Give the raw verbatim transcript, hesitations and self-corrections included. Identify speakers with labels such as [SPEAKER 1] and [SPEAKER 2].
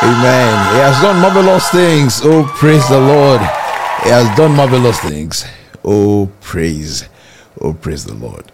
[SPEAKER 1] Amen. He has done marvelous things. Oh, praise the Lord. He has done marvelous things. Oh, praise. Oh, praise the Lord.